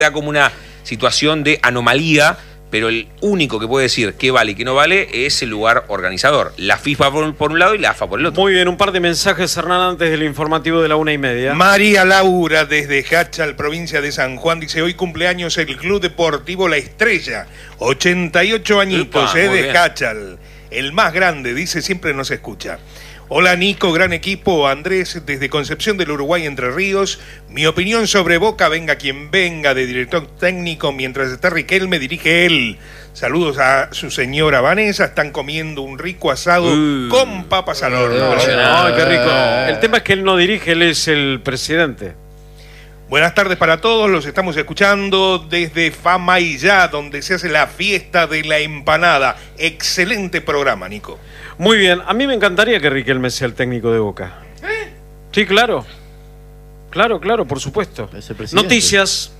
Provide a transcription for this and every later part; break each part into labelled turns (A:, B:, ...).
A: da como una situación de anomalía, pero el único que puede decir qué vale y qué no vale es el lugar organizador. La FIFA por un lado y la AFA por el otro.
B: Muy bien, un par de mensajes, Hernán, antes del informativo de la 1:30.
C: María Laura, desde Jáchal, provincia de San Juan, dice: hoy cumpleaños el Club Deportivo La Estrella, 88 añitos, de Jáchal. El más grande, dice, siempre nos escucha. Hola Nico, gran equipo. Andrés, desde Concepción del Uruguay, Entre Ríos. Mi opinión sobre Boca, venga quien venga, de director técnico, mientras está Riquelme, dirige él. Saludos a su señora Vanessa, están comiendo un rico asado con papas al horno.
B: ¡Ay, qué rico! El tema es que él no dirige, él es el presidente.
C: Buenas tardes para todos, los estamos escuchando desde Famaillá, donde se hace la fiesta de la empanada. Excelente programa, Nico.
B: Muy bien, a mí me encantaría que Riquelme sea el técnico de Boca. Sí, claro. Claro, por supuesto. Noticias.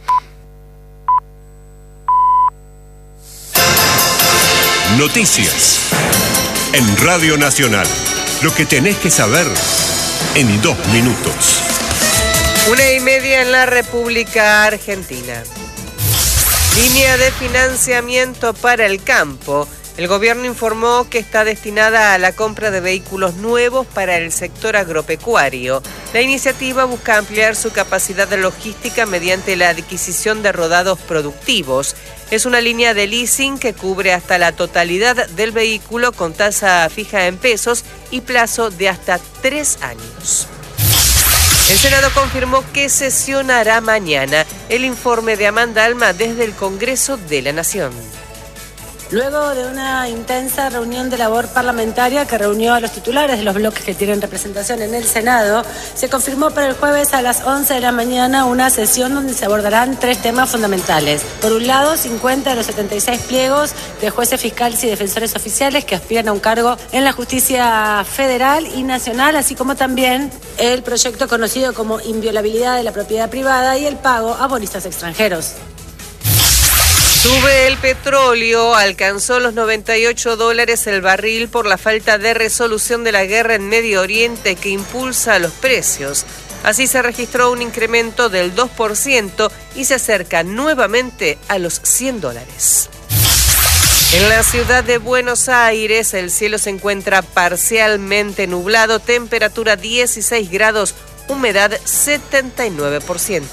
D: Noticias. En Radio Nacional. Lo que tenés que saber en 2 minutos.
E: 1:30 en la República Argentina. Línea de financiamiento para el campo. El gobierno informó que está destinada a la compra de vehículos nuevos para el sector agropecuario. La iniciativa busca ampliar su capacidad de logística mediante la adquisición de rodados productivos. Es una línea de leasing que cubre hasta la totalidad del vehículo con tasa fija en pesos y plazo de hasta 3 años. El Senado confirmó que sesionará mañana. El informe de Amanda Alma desde el Congreso de la Nación.
F: Luego de una intensa reunión de labor parlamentaria que reunió a los titulares de los bloques que tienen representación en el Senado, se confirmó para el jueves a las 11 de la mañana una sesión donde se abordarán 3 temas fundamentales. Por un lado, 50 de los 76 pliegos de jueces fiscales y defensores oficiales que aspiran a un cargo en la justicia federal y nacional, así como también el proyecto conocido como inviolabilidad de la propiedad privada y el pago a bonistas extranjeros.
E: Sube el petróleo, alcanzó los $98 el barril por la falta de resolución de la guerra en Medio Oriente que impulsa los precios. Así se registró un incremento del 2% y se acerca nuevamente a los $100. En la ciudad de Buenos Aires, el cielo se encuentra parcialmente nublado, temperatura 16 grados, humedad 79%.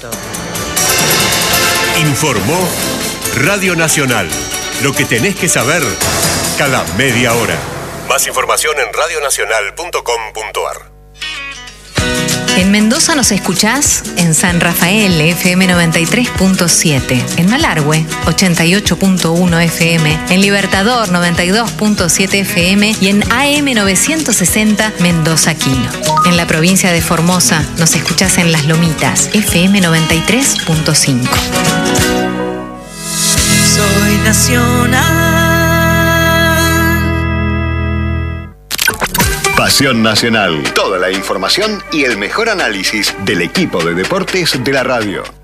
D: Informó Radio Nacional. Lo que tenés que saber cada media hora. Más información en radionacional.com.ar.
G: En Mendoza nos escuchás en San Rafael, FM 93.7, en Malargüe, 88.1 FM, en Libertador, 92.7 FM y en AM 960 Mendoza Quino. En la provincia de Formosa nos escuchás en Las Lomitas, FM 93.5.
H: Soy Nacional.
I: Pasión Nacional. Toda la información y el mejor análisis del equipo de deportes de la radio.